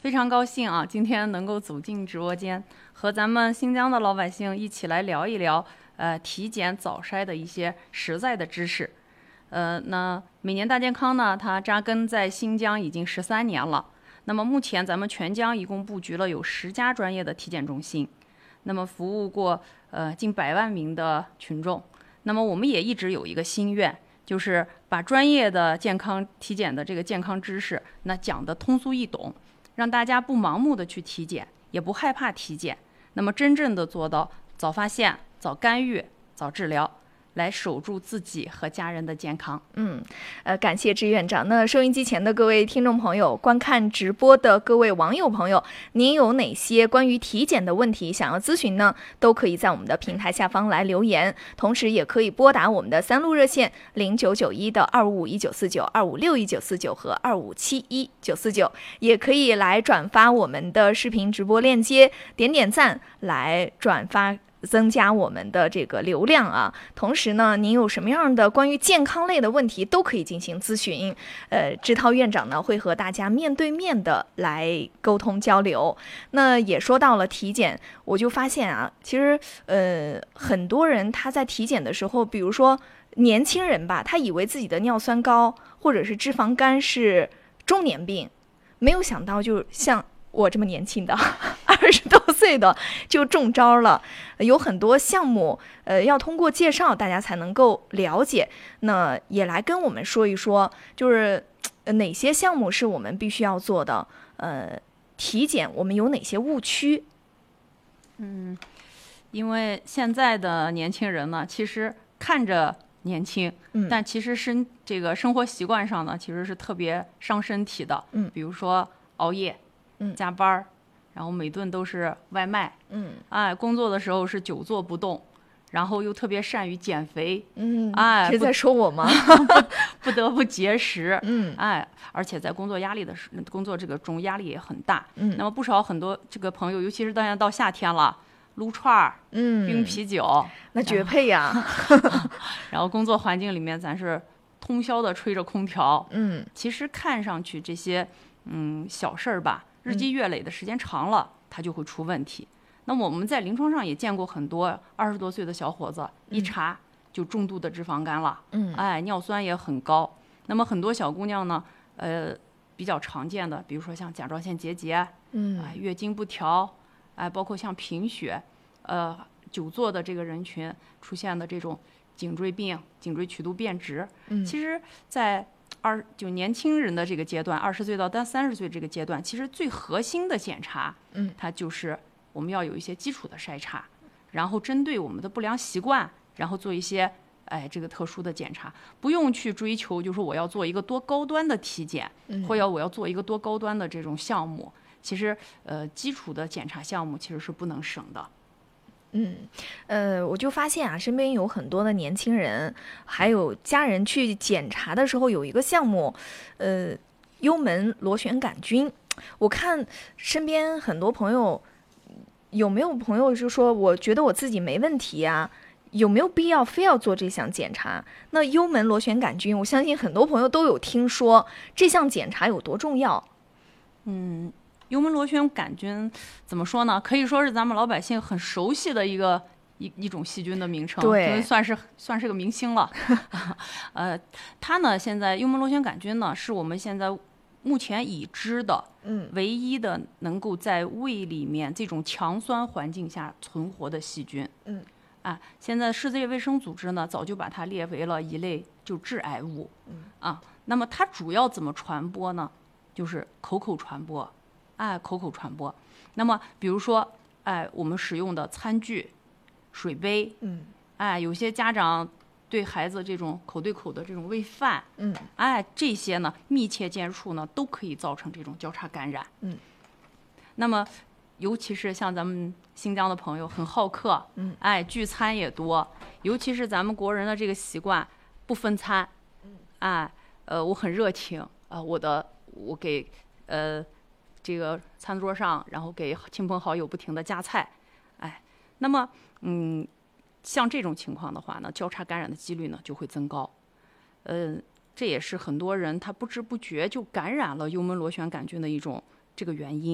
非常高兴啊，今天能够走进直播间，和咱们新疆的老百姓一起来聊一聊，体检早筛的一些实在的知识。那每年大健康呢，它扎根在新疆已经13年了。那么目前咱们全疆一共布局了有10家专业的体检中心，那么服务过近100万名的群众。那么我们也一直有一个心愿，就是把专业的健康体检的这个健康知识，那讲得通俗易懂，让大家不盲目的去体检，也不害怕体检，那么真正的做到早发现、早干预、早治疗，来守住自己和家人的健康。 感谢支院长。那收音机前的各位听众朋友，观看直播的各位网友朋友，您有哪些关于体检的问题想要咨询呢？都可以在我们的平台下方来留言，同时也可以拨打我们的3路热线0991的2551949、2561949和2571949，也可以来转发我们的视频直播链接，点赞来转发，增加我们的这个流量啊。同时呢，您有什么样的关于健康类的问题都可以进行咨询。支涛院长呢会和大家面对面的来沟通交流。那也说到了体检，我就发现啊，其实很多人他在体检的时候，比如说年轻人吧，他以为自己的尿酸高或者是脂肪肝是中年病，没有想到就像我这么年轻的20多岁的就中招了。有很多项目要通过介绍大家才能够了解。那也来跟我们说一说，就是哪些项目是我们必须要做的，体检我们有哪些误区？ 因为现在的年轻人呢，其实看着年轻，但其实这个生活习惯上呢，其实是特别伤身体的。比如说熬夜，加班，然后每顿都是外卖，工作的时候是久坐不动，然后又特别善于减肥， 是在说我吗？ 不得不节食，而且在工作这个中压力也很大，那么很多这个朋友，尤其是到夏天了，撸串儿，冰啤酒， 那绝配呀。 然后工作环境里面咱是通宵的吹着空调，其实看上去这些小事儿吧，日积月累的时间长了，它就会出问题。那么我们在临床上也见过很多20多岁的小伙子，一查就重度的脂肪肝了，尿酸也很高。那么很多小姑娘呢，比较常见的，比如说像甲状腺结节，月经不调，包括像贫血，久坐的这个人群出现的这种颈椎病、颈椎曲度变直，其实在就年轻人的这个阶段，20岁到30岁这个阶段，其实最核心的检查，它就是我们要有一些基础的筛查，然后针对我们的不良习惯，然后做一些这个特殊的检查，不用去追求就是我要做一个多高端的体检，或者我要做一个多高端的这种项目。其实基础的检查项目其实是不能省的。 我就发现啊，身边有很多的年轻人，还有家人去检查的时候，有一个项目，幽门螺旋杆菌。我看身边很多朋友，有没有朋友就说，我觉得我自己没问题啊，有没有必要非要做这项检查？那幽门螺旋杆菌，我相信很多朋友都有听说，这项检查有多重要？ 幽门螺旋杆菌怎么说呢？可以说是咱们老百姓很熟悉的一种细菌的名称， 对， 算是个明星了。它呢，现在幽门螺旋杆菌呢，是我们现在目前已知的，唯一的能够在胃里面这种强酸环境下存活的细菌。现在世界卫生组织呢，早就把它列为了一类就致癌物。那么它主要怎么传播呢？就是口口传播。口口传播。那么比如说我们使用的餐具、水杯，有些家长对孩子这种口对口的这种喂饭，这些呢密切接触呢都可以造成这种交叉感染。那么尤其是像咱们新疆的朋友很好客，聚餐也多，尤其是咱们国人的这个习惯不分餐，我很热情，我给这个餐桌上，然后给亲朋好友不停的夹菜，那么像这种情况的话呢，交叉感染的几率呢就会增高。这也是很多人他不知不觉就感染了幽门螺旋杆菌的一种这个原因。